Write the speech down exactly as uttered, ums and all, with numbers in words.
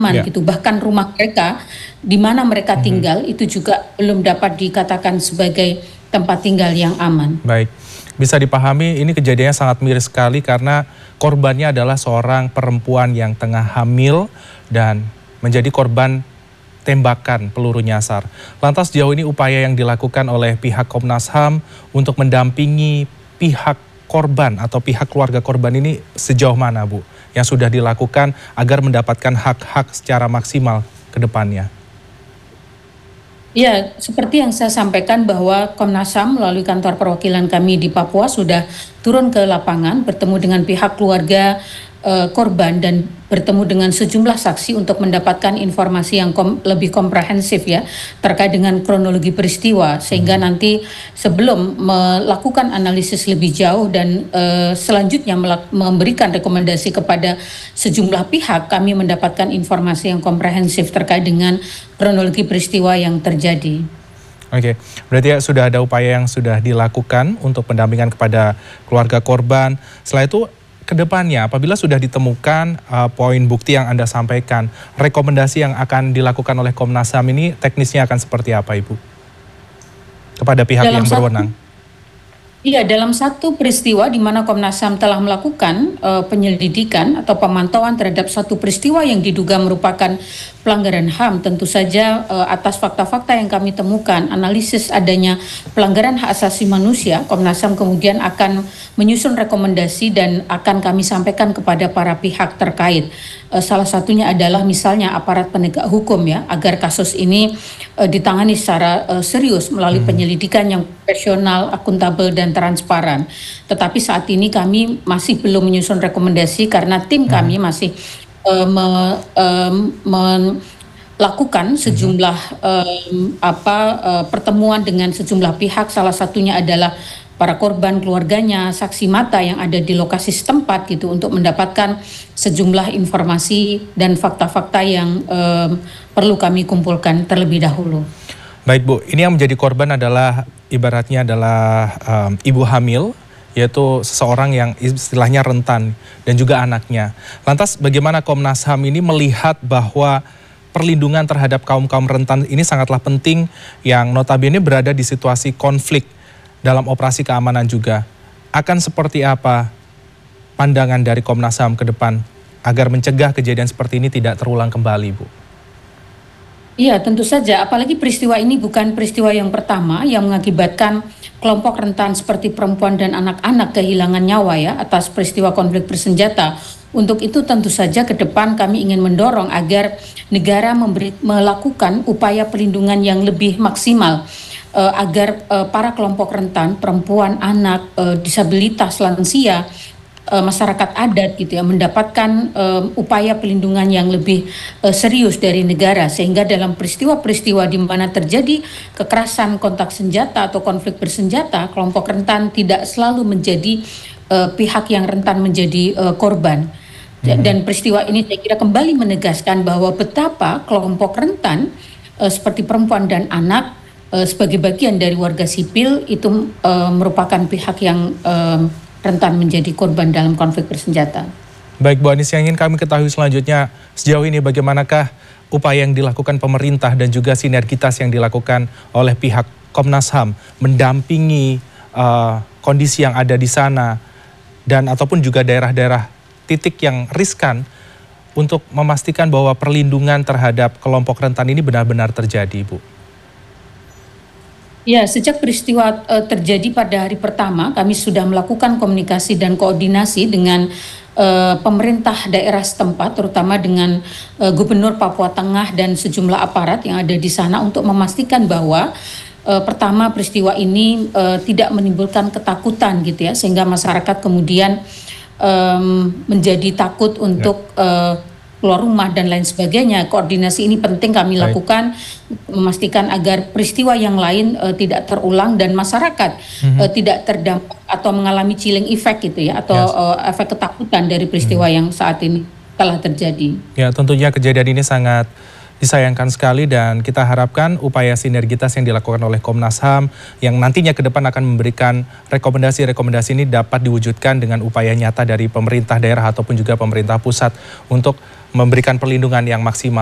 Ya. gitu. Bahkan rumah mereka di mana mereka hmm. tinggal itu juga belum dapat dikatakan sebagai tempat tinggal yang aman. Baik, bisa dipahami ini kejadiannya sangat miris sekali karena korbannya adalah seorang perempuan yang tengah hamil dan menjadi korban tembakan peluru nyasar. Lantas sejauh ini upaya yang dilakukan oleh pihak Komnas H A M untuk mendampingi pihak korban atau pihak keluarga korban ini sejauh mana, Bu? Yang sudah dilakukan agar mendapatkan hak-hak secara maksimal ke depannya? Ya, seperti yang saya sampaikan bahwa Komnas H A M melalui kantor perwakilan kami di Papua sudah turun ke lapangan, bertemu dengan pihak keluarga uh, korban dan bertemu dengan sejumlah saksi untuk mendapatkan informasi yang kom lebih komprehensif ya terkait dengan kronologi peristiwa, sehingga nanti sebelum melakukan analisis lebih jauh dan uh, selanjutnya memberikan rekomendasi kepada sejumlah pihak, kami mendapatkan informasi yang komprehensif terkait dengan kronologi peristiwa yang terjadi. Oke, berarti ya sudah ada upaya yang sudah dilakukan untuk pendampingan kepada keluarga korban. Setelah itu ke depannya apabila sudah ditemukan uh, poin bukti yang Anda sampaikan, rekomendasi yang akan dilakukan oleh Komnas H A M ini teknisnya akan seperti apa, Ibu? Kepada pihak dalam yang satu, berwenang. Iya, dalam satu peristiwa di mana Komnas H A M telah melakukan uh, penyelidikan atau pemantauan terhadap satu peristiwa yang diduga merupakan pelanggaran H A M, tentu saja uh, atas fakta-fakta yang kami temukan, analisis adanya pelanggaran hak asasi manusia, Komnas H A M kemudian akan menyusun rekomendasi dan akan kami sampaikan kepada para pihak terkait. Uh, salah satunya adalah misalnya aparat penegak hukum ya, agar kasus ini uh, ditangani secara uh, serius melalui hmm. penyelidikan yang profesional, akuntabel dan transparan. Tetapi saat ini kami masih belum menyusun rekomendasi karena tim hmm. kami masih Uh, me, um, melakukan sejumlah um, apa uh, pertemuan dengan sejumlah pihak, salah satunya adalah para korban, keluarganya, saksi mata yang ada di lokasi setempat gitu untuk mendapatkan sejumlah informasi dan fakta-fakta yang um, perlu kami kumpulkan terlebih dahulu. Baik, Bu, ini yang menjadi korban adalah ibaratnya adalah um, ibu hamil, yaitu seseorang yang istilahnya rentan dan juga anaknya. Lantas bagaimana Komnas H A M ini melihat bahwa perlindungan terhadap kaum-kaum rentan ini sangatlah penting yang notabene berada di situasi konflik dalam operasi keamanan juga. Akan seperti apa pandangan dari Komnas H A M ke depan agar mencegah kejadian seperti ini tidak terulang kembali, Bu? Iya, tentu saja. Apalagi peristiwa ini bukan peristiwa yang pertama yang mengakibatkan kelompok rentan seperti perempuan dan anak-anak kehilangan nyawa ya atas peristiwa konflik bersenjata. Untuk itu tentu saja ke depan kami ingin mendorong agar negara memberi, melakukan upaya perlindungan yang lebih maksimal uh, agar uh, para kelompok rentan, perempuan, anak, uh, disabilitas, lansia, masyarakat adat gitu ya mendapatkan um, upaya pelindungan yang lebih uh, serius dari negara, sehingga dalam peristiwa-peristiwa di mana terjadi kekerasan kontak senjata atau konflik bersenjata, kelompok rentan tidak selalu menjadi uh, pihak yang rentan menjadi uh, korban. Hmm. Dan peristiwa ini saya kira kembali menegaskan bahwa betapa kelompok rentan uh, seperti perempuan dan anak uh, sebagai bagian dari warga sipil itu uh, merupakan pihak yang um, rentan menjadi korban dalam konflik bersenjata. Baik, Bu Anis, yang ingin kami ketahui selanjutnya, sejauh ini bagaimanakah upaya yang dilakukan pemerintah dan juga sinergitas yang dilakukan oleh pihak Komnas H A M mendampingi uh, kondisi yang ada di sana dan ataupun juga daerah-daerah titik yang riskan untuk memastikan bahwa perlindungan terhadap kelompok rentan ini benar-benar terjadi, Bu? Ya, sejak peristiwa uh, terjadi pada hari pertama, kami sudah melakukan komunikasi dan koordinasi dengan uh, pemerintah daerah setempat, terutama dengan uh, Gubernur Papua Tengah dan sejumlah aparat yang ada di sana untuk memastikan bahwa uh, pertama peristiwa ini uh, tidak menimbulkan ketakutan gitu ya, sehingga masyarakat kemudian um, menjadi takut untuk ya. uh, keluar rumah dan lain sebagainya. Koordinasi ini penting kami Baik. lakukan memastikan agar peristiwa yang lain uh, tidak terulang dan masyarakat mm-hmm. uh, tidak terdampak atau mengalami chilling effect gitu ya, atau yes. uh, efek ketakutan dari peristiwa mm-hmm. yang saat ini telah terjadi. Ya, tentunya kejadian ini sangat disayangkan sekali dan kita harapkan upaya sinergitas yang dilakukan oleh Komnas H A M yang nantinya ke depan akan memberikan rekomendasi-rekomendasi ini dapat diwujudkan dengan upaya nyata dari pemerintah daerah ataupun juga pemerintah pusat untuk memberikan perlindungan yang maksimal.